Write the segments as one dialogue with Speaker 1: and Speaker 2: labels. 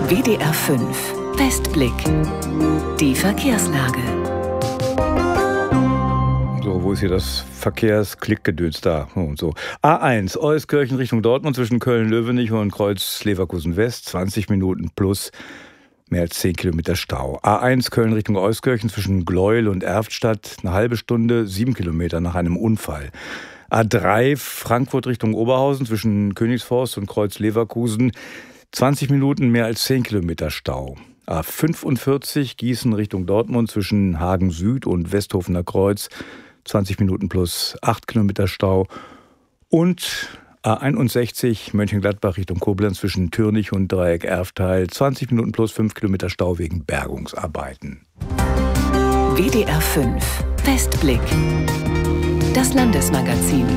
Speaker 1: WDR 5 Westblick. Die Verkehrslage.
Speaker 2: So, wo ist hier das Verkehrsklickgedöns da? Und so. A1, Euskirchen Richtung Dortmund zwischen Köln-Löwenich und Kreuz-Leverkusen-West. 20 Minuten plus mehr als 10 Kilometer Stau. A1 Köln Richtung Euskirchen zwischen Gleuel und Erftstadt. Eine halbe Stunde, 7 Kilometer nach einem Unfall. A3 Frankfurt Richtung Oberhausen zwischen Königsforst und Kreuz-Leverkusen. 20 Minuten, mehr als 10 Kilometer Stau. A45 Gießen Richtung Dortmund zwischen Hagen Süd und Westhofener Kreuz. 20 Minuten plus 8 Kilometer Stau. Und A61 Mönchengladbach Richtung Koblenz zwischen Türnich und Dreieck Erftal. 20 Minuten plus 5 Kilometer Stau wegen Bergungsarbeiten.
Speaker 1: WDR 5 Westblick. Das Landesmagazin.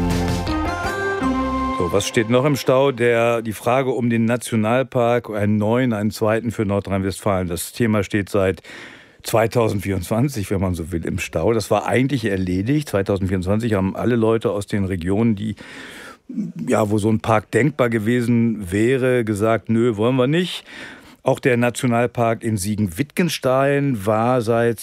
Speaker 2: So, was steht noch im Stau? Die Frage um den Nationalpark, einen neuen, einen zweiten für Nordrhein-Westfalen. Das Thema steht seit 2024, wenn man so will, im Stau. Das war eigentlich erledigt. 2024 haben alle Leute aus den Regionen, wo so ein Park denkbar gewesen wäre, gesagt, nö, wollen wir nicht. Auch der Nationalpark in Siegen-Wittgenstein war seit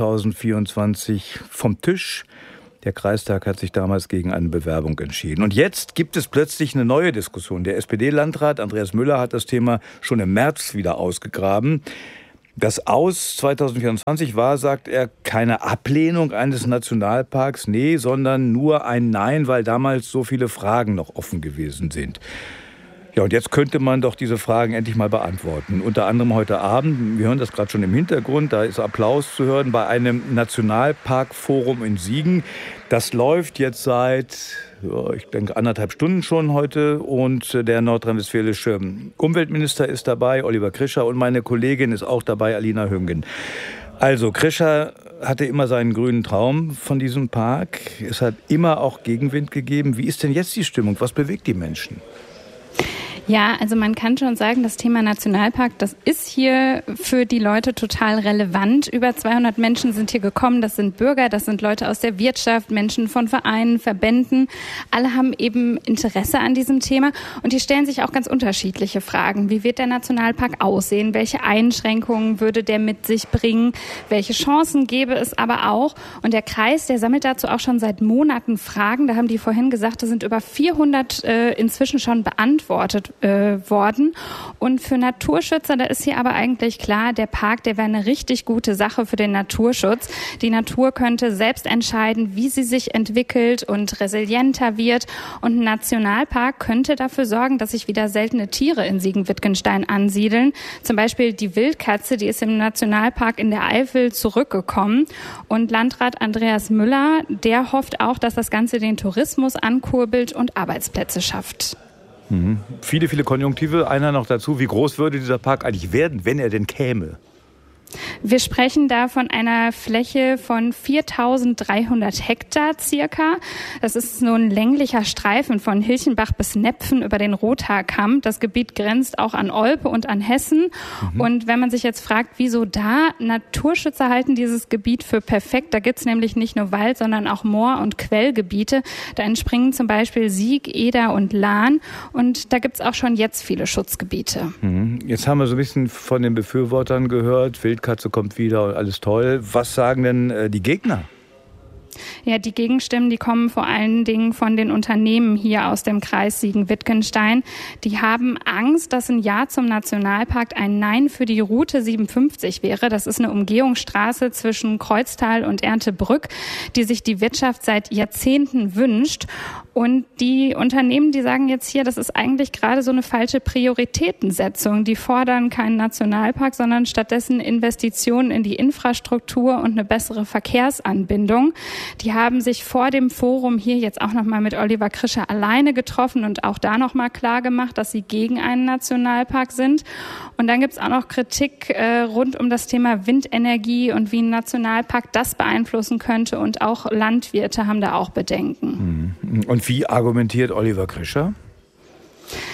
Speaker 2: 2024 vom Tisch. Der Kreistag hat sich damals gegen eine Bewerbung entschieden. Und jetzt gibt es plötzlich eine neue Diskussion. Der SPD-Landrat Andreas Müller hat das Thema schon im März wieder ausgegraben. Das Aus 2024 war, sagt er, keine Ablehnung eines Nationalparks, nee, sondern nur ein Nein, weil damals so viele Fragen noch offen gewesen sind. Ja, und jetzt könnte man doch diese Fragen endlich mal beantworten. Unter anderem heute Abend, wir hören das gerade schon im Hintergrund, da ist Applaus zu hören bei einem Nationalparkforum in Siegen. Das läuft jetzt seit, ich denke, 1,5 Stunden schon heute. Und der nordrhein-westfälische Umweltminister ist dabei, Oliver Krischer, und meine Kollegin ist auch dabei, Alina Hüngen. Also, Krischer hatte immer seinen grünen Traum von diesem Park. Es hat immer auch Gegenwind gegeben. Wie ist denn jetzt die Stimmung? Was bewegt die Menschen?
Speaker 3: Ja, also man kann schon sagen, das Thema Nationalpark, das ist hier für die Leute total relevant. Über 200 Menschen sind hier gekommen. Das sind Bürger, das sind Leute aus der Wirtschaft, Menschen von Vereinen, Verbänden. Alle haben eben Interesse an diesem Thema. Und die stellen sich auch ganz unterschiedliche Fragen. Wie wird der Nationalpark aussehen? Welche Einschränkungen würde der mit sich bringen? Welche Chancen gäbe es aber auch? Und der Kreis, der sammelt dazu auch schon seit Monaten Fragen. Da haben die vorhin gesagt, da sind über 400 inzwischen schon beantwortet worden. Und für Naturschützer, da ist hier aber eigentlich klar, der Park, der wäre eine richtig gute Sache für den Naturschutz. Die Natur könnte selbst entscheiden, wie sie sich entwickelt und resilienter wird. Und ein Nationalpark könnte dafür sorgen, dass sich wieder seltene Tiere in Siegen-Wittgenstein ansiedeln. Zum Beispiel die Wildkatze, die ist im Nationalpark in der Eifel zurückgekommen. Und Landrat Andreas Müller, der hofft auch, dass das Ganze den Tourismus ankurbelt und Arbeitsplätze schafft.
Speaker 2: Viele, viele Konjunktive. Einer noch dazu. Wie groß würde dieser Park eigentlich werden, wenn er denn käme?
Speaker 3: Wir sprechen da von einer Fläche von 4.300 Hektar circa. Das ist so ein länglicher Streifen von Hilchenbach bis Nepfen über den Rothaarkamm. Das Gebiet grenzt auch an Olpe und an Hessen. Und wenn man sich jetzt fragt, wieso da? Naturschützer halten dieses Gebiet für perfekt. Da gibt's nämlich nicht nur Wald, sondern auch Moor- und Quellgebiete. Da entspringen zum Beispiel Sieg, Eder und Lahn. Und da gibt's auch schon jetzt viele Schutzgebiete.
Speaker 2: Jetzt haben wir so ein bisschen von den Befürwortern gehört, Wildkatze kommt wieder und alles toll. Was sagen denn die Gegner?
Speaker 3: Ja, die Gegenstimmen, die kommen vor allen Dingen von den Unternehmen hier aus dem Kreis Siegen-Wittgenstein. Die haben Angst, dass ein Ja zum Nationalpark ein Nein für die Route 57 wäre. Das ist eine Umgehungsstraße zwischen Kreuztal und Erndtebrück, die sich die Wirtschaft seit Jahrzehnten wünscht. Und die Unternehmen, die sagen jetzt hier, das ist eigentlich gerade so eine falsche Prioritätensetzung. Die fordern keinen Nationalpark, sondern stattdessen Investitionen in die Infrastruktur und eine bessere Verkehrsanbindung. Die haben sich vor dem Forum hier jetzt auch nochmal mit Oliver Krischer alleine getroffen und auch da nochmal klar gemacht, dass sie gegen einen Nationalpark sind. Und dann gibt's auch noch Kritik rund um das Thema Windenergie und wie ein Nationalpark das beeinflussen könnte. Und auch Landwirte haben da auch Bedenken.
Speaker 2: Und wie argumentiert Oliver Krischer?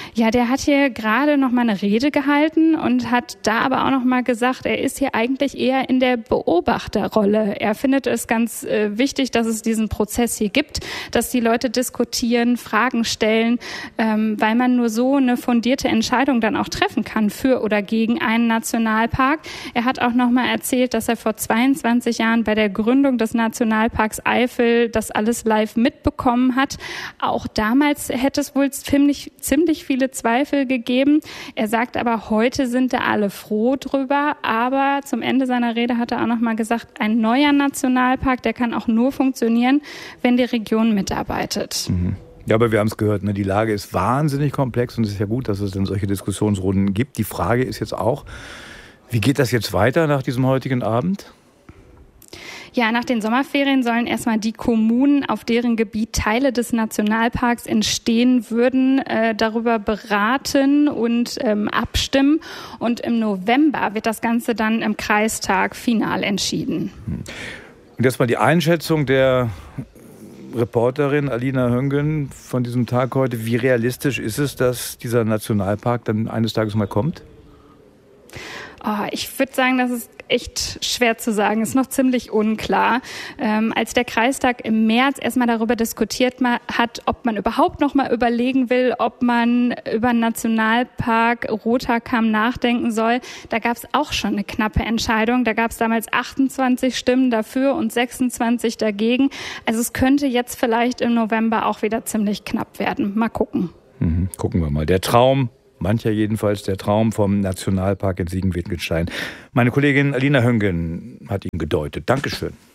Speaker 3: Ja, der hat hier gerade noch mal eine Rede gehalten und hat da aber auch noch mal gesagt, er ist hier eigentlich eher in der Beobachterrolle. Er findet es ganz wichtig, dass es diesen Prozess hier gibt, dass die Leute diskutieren, Fragen stellen, weil man nur so eine fundierte Entscheidung dann auch treffen kann für oder gegen einen Nationalpark. Er hat auch noch mal erzählt, dass er vor 22 Jahren bei der Gründung des Nationalparks Eifel das alles live mitbekommen hat. Auch damals hätte es wohl ziemlich viele Zweifel gegeben. Er sagt aber, heute sind da alle froh drüber. Aber zum Ende seiner Rede hat er auch noch mal gesagt, ein neuer Nationalpark, der kann auch nur funktionieren, wenn die Region mitarbeitet.
Speaker 2: Mhm. Ja, aber wir haben es gehört, ne? Die Lage ist wahnsinnig komplex und es ist ja gut, dass es dann solche Diskussionsrunden gibt. Die Frage ist jetzt auch, wie geht das jetzt weiter nach diesem heutigen Abend?
Speaker 3: Ja, nach den Sommerferien sollen erstmal die Kommunen, auf deren Gebiet Teile des Nationalparks entstehen würden, darüber beraten und abstimmen. Und im November wird das Ganze dann im Kreistag final entschieden.
Speaker 2: Und jetzt mal die Einschätzung der Reporterin Alina Höngen von diesem Tag heute. Wie realistisch ist es, dass dieser Nationalpark dann eines Tages mal kommt?
Speaker 3: Oh, ich würde sagen, das ist echt schwer zu sagen, ist noch ziemlich unklar. Als der Kreistag im März erstmal darüber diskutiert hat, ob man überhaupt noch mal überlegen will, ob man über einen Nationalpark Rothaarkamm nachdenken soll, da gab es auch schon eine knappe Entscheidung. Da gab es damals 28 Stimmen dafür und 26 dagegen. Also es könnte jetzt vielleicht im November auch wieder ziemlich knapp werden. Mal gucken.
Speaker 2: Gucken wir mal. Der Traum, mancher jedenfalls, der Traum vom Nationalpark in Siegen-Wittgenstein. Meine Kollegin Alina Höngen hat ihn gedeutet. Dankeschön.